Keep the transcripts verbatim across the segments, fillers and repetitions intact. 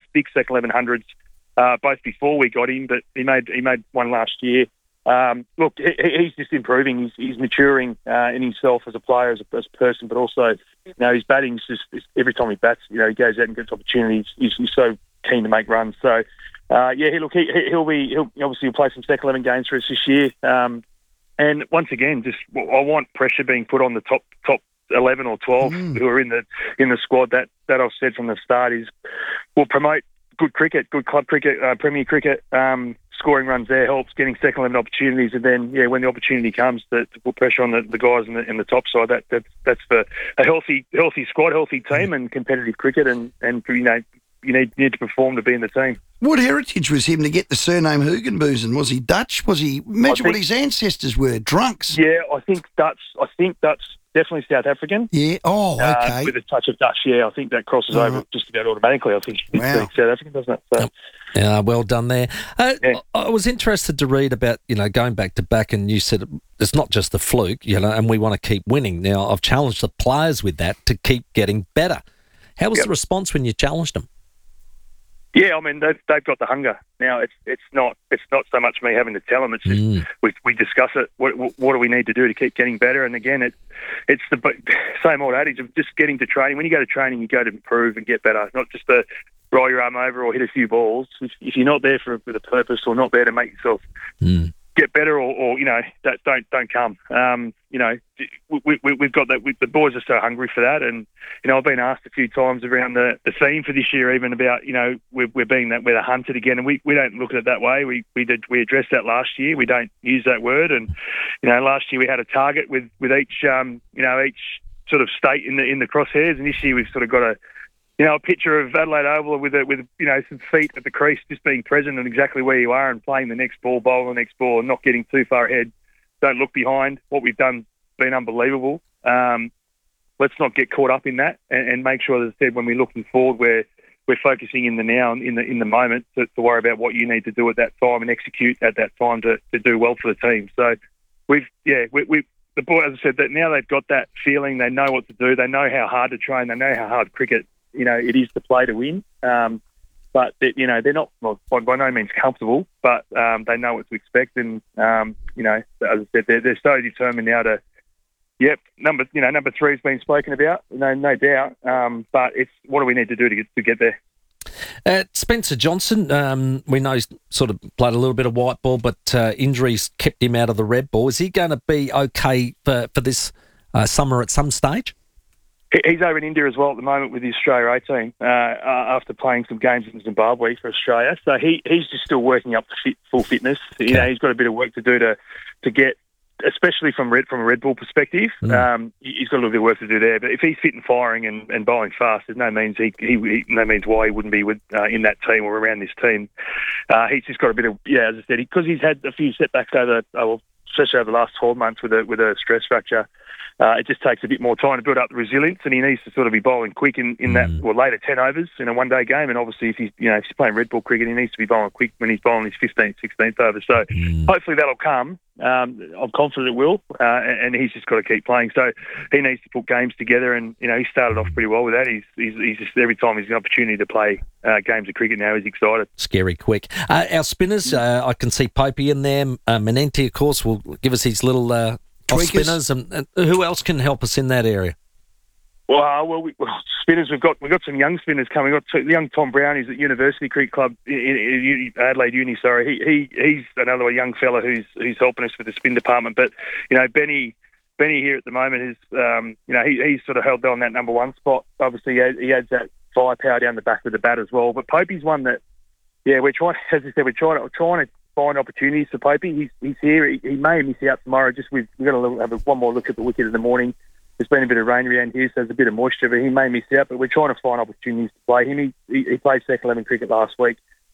big second eleven hundreds, uh, both before we got him, but he made he made one last year. Um, look, he, he's just improving. He's, he's maturing uh, in himself as a player, as a, as a person, but also, you know, his batting's just every time he bats, you know, he goes out and gets opportunities. He's, he's so keen to make runs. So, uh, yeah, he, look, he, he'll be he'll obviously he'll play some second eleven games for us this year. Um, and once again, just I want pressure being put on the top top eleven or twelve mm. who are in the in the squad. That that I've said from the start is we'll promote good cricket, good club cricket, uh, Premier cricket. Um, scoring runs there helps, getting second eleven opportunities, and then yeah, when the opportunity comes to, to put pressure on the, the guys in the in the top side, that that's that's for a healthy healthy squad, healthy team, and competitive cricket, and and you know you need you need to perform to be in the team. What heritage was him to get the surname Hugenboesen? Was he Dutch? Was he? Imagine think, what his ancestors were, drunks. Yeah, I think Dutch. I think Dutch. Definitely South African. Yeah. Oh, okay. Uh, with a touch of Dutch, yeah. I think that crosses oh. over just about automatically. I think wow. South African, doesn't it? So. Yeah, well done there. Uh, yeah. I was interested to read about, you know, going back to back, and you said it's not just the fluke, you know, and we want to keep winning. Now, I've challenged the players with that to keep getting better. How was yep. the response when you challenged them? Yeah, I mean they've, they've got the hunger. Now it's it's not it's not so much me having to tell them. It's just mm. we we discuss it. What what do we need to do to keep getting better? And again, it's it's the same old adage of just getting to training. When you go to training, you go to improve and get better. Not just to roll your arm over or hit a few balls. If, if you're not there for with a purpose or not there to make yourself mm. get better, or, or you know that don't don't come. Um, you know we, we we've got that. We, the boys are so hungry for that, and you know I've been asked a few times around the, the theme for this year, even about you know we're, we're being that we're the hunted again, and we, we don't look at it that way. We we did we addressed that last year. We don't use that word, and you know last year we had a target with with each um you know each sort of state in the in the crosshairs, and this year we've sort of got a you know a picture of Adelaide Oval with a, with you know some feet at the crease, just being present and exactly where you are, and playing the next ball, bowl the next ball, and not getting too far ahead. Don't look behind. What we've done been unbelievable. Um, let's not get caught up in that, and, and make sure, as I said, when we're looking forward, we're we're focusing in the now, in the in the moment, to, to worry about what you need to do at that time and execute at that time to, to do well for the team. So we've yeah we we the boy, as I said, that now they've got that feeling. They know what to do. They know how hard to train. They know how hard cricket you know it is to play to win. Um, But, they, you know, they're not, well, by, by no means comfortable, but um, they know what to expect. And, um, you know, as I said, they're, they're so determined now to, yep, number, you know, number three has been spoken about, no no doubt. Um, but it's what do we need to do to get, to get there? Uh, Spencer Johnson, um, we know he's sort of played a little bit of white ball, but uh, injuries kept him out of the red ball. Is he going to be okay for, for this uh, summer at some stage? He's over in India as well at the moment with the Australia A team uh, after playing some games in Zimbabwe for Australia. So he, he's just still working up to fit, full fitness. You know, he's got a bit of work to do to to get, especially from red from a Red Bull perspective. Mm. Um, he's got a little bit of work to do there. But if he's fit and firing and, and bowling fast, there's no means he, he, he no means why he wouldn't be with uh, in that team or around this team. Uh, he's just got a bit of yeah, as I said, because he's had a few setbacks over, uh, especially over the last twelve months with a with a stress fracture. Uh, it just takes a bit more time to build up the resilience, and he needs to sort of be bowling quick in, in that, well, later ten overs in a one-day game. And obviously, if he's you know if he's playing red ball cricket, he needs to be bowling quick when he's bowling his fifteenth, sixteenth over. So mm. hopefully that'll come. Um, I'm confident it will, uh, and, and he's just got to keep playing. So he needs to put games together, and you know he started off pretty well with that. He's he's, he's just every time he's an opportunity to play uh, games of cricket now, he's excited. Scary quick. Uh, our spinners, uh, I can see Popey in there. Uh, Menenti, of course, will give us his little. Uh, Off spinners, and, and who else can help us in that area? Well, uh, well, we, well, spinners. We've got we've got some young spinners coming. We've got two, young Tom Brown. He's at University Cricket Club in, in, in Adelaide Uni. Sorry, he, he he's another young fella who's who's helping us with the spin department. But you know, Benny Benny here at the moment is um, you know he, he's sort of held on that number one spot. Obviously, he adds, he adds that firepower down the back of the bat as well. But Popey's one that yeah, we're trying. As I said, we're trying to we're trying to. find opportunities for Popey. He's he's here. He, he may miss out tomorrow. Just we've, we've got to have a, one more look at the wicket in the morning. There's been a bit of rain around here, so there's a bit of moisture, but he may miss out. But we're trying to find opportunities to play him. He, he, he played second eleven cricket last week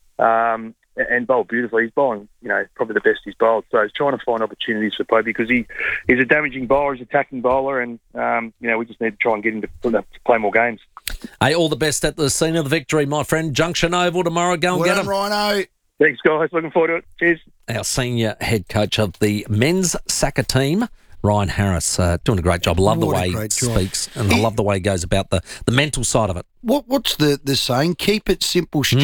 um, and bowled beautifully. He's bowling, you know, probably the best he's bowled. So he's trying to find opportunities for Popey because he, he's a damaging bowler, he's an attacking bowler, and um, you know we just need to try and get him to, to play more games. Hey, all the best at the scene of the victory, my friend. Junction Oval tomorrow. Go and well get him, Rhino. Thanks, guys. Looking forward to it. Cheers. Our senior head coach of the men's soccer team, Ryan Harris, uh, doing a great job. Love what the way he speaks, and I love the way he goes about the, the mental side of it. What What's the, the saying? Keep it simple,